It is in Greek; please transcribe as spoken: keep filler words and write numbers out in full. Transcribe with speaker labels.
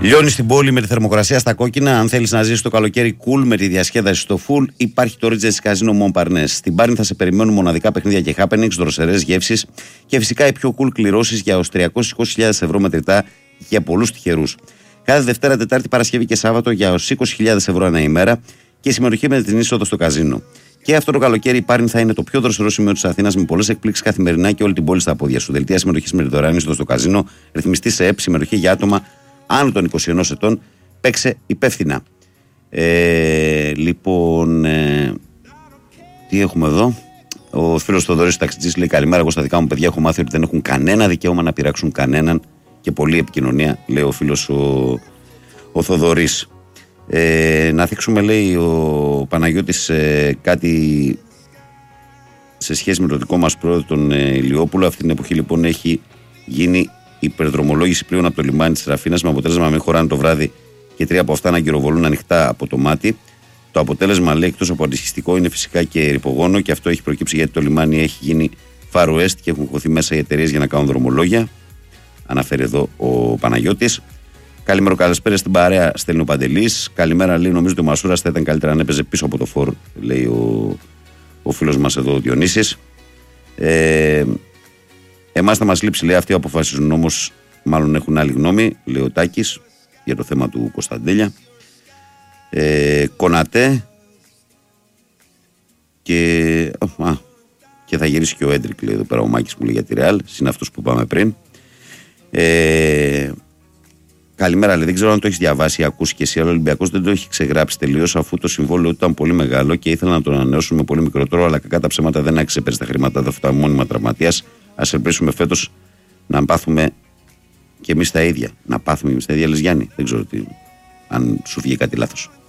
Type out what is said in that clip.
Speaker 1: Λιώνει στην πόλη με τη θερμοκρασία στα κόκκινα. Αν θέλεις να ζήσεις το καλοκαίρι cool με τη διασκέδαση στο full, υπάρχει το Regency Casino Montparnasse. Στην Πάρνη θα σε περιμένουν μοναδικά παιχνίδια και happenings, δροσερές γεύσεις και φυσικά οι πιο cool κληρώσεις για ως τριακόσιες είκοσι χιλιάδες ευρώ μετρητά για πολλούς τυχερούς. Κάθε Δευτέρα, Τετάρτη, Παρασκευή και Σάββατο για ως είκοσι χιλιάδες ευρώ ανά ημέρα και συμμετοχή με την είσοδο στο καζίνο. Και αυτό το καλοκαίρι η Πάρνη θα είναι το πιο δροσερό σημείο της Αθήνας με πολλές εκπλήξεις καθημερινά και όλη την πόλη στα πόδια σου. Δελτία συμμετοχής με δωρεάν είσοδο στο καζίνο, ρυθμιστή σε ΕΠ, συμμετοχή για άτομα άνω των είκοσι ενός ετών, παίξε υπεύθυνα. Ε, λοιπόν, ε, τι έχουμε εδώ. Ο φίλος Θοδωρής ταξιτζής λέει: καλημέρα. Εγώ στα δικά μου παιδιά έχω μάθει ότι δεν έχουν κανένα δικαίωμα να πειράξουν κανέναν και πολλή επικοινωνία, λέει ο φίλος ο, ο Θοδωρής. Ε, να θίξουμε, λέει ο Παναγιώτης, ε, κάτι σε σχέση με το δικό μας πρόεδρο τον ε, Ηλιόπουλο. Αυτή την εποχή λοιπόν έχει γίνει υπερδρομολόγηση πλέον από το λιμάνι της Ραφίνας, με αποτέλεσμα να μην χωράνε το βράδυ και τρία από αυτά να γυροβολούν ανοιχτά από το μάτι. Το αποτέλεσμα, λέει, εκτός από αντισχιστικό, είναι φυσικά και ρηπογόνο και αυτό έχει προκύψει γιατί το λιμάνι έχει γίνει Far West και έχουν χωθεί μέσα οι εταιρείες για να κάνουν δρομολόγια. Αναφέρει εδώ ο Παναγιώτης. Καλημέρα, καλησπέρα στην παρέα, στέλνει ο Παντελής. Καλημέρα, λέει, νομίζω ότι ο Μασούρας θα ήταν καλύτερα να έπαιζε πίσω από το φορ, λέει ο, ο φίλος μας εδώ, ο Διονύσης. Ε, Εμάς θα μας λείψει, λέει, αυτοί αποφασίζουν, όμως μάλλον έχουν άλλη γνώμη, λέει ο Τάκης, για το θέμα του Κωνσταντέλια. Ε, Κονατέ και, α, και θα γυρίσει και ο Έντρικ, λέει εδώ πέρα ο Μάκης, που λέει για τη Ρεάλ, είναι αυτός που πάμε πριν. Ε, καλημέρα, λέει, δεν ξέρω αν το έχεις διαβάσει ή ακούσει και εσύ, αλλά ο Ολυμπιακός δεν το έχει ξεγράψει τελείως, αφού το συμβόλαιο ήταν πολύ μεγάλο και ήθελα να το ανανεώσουν με πολύ μικρότερο, αλλά κακά τα ψέματα δεν άξιζε πέρυσι τα χρήματα, δεν αυτά μόνιμα τραυματίας. Ας ελπίσουμε φέτος να πάθουμε και εμείς τα ίδια. Να πάθουμε εμείς τα ίδια, λες Γιάννη. Δεν ξέρω τι, αν σου βγει κάτι λάθος.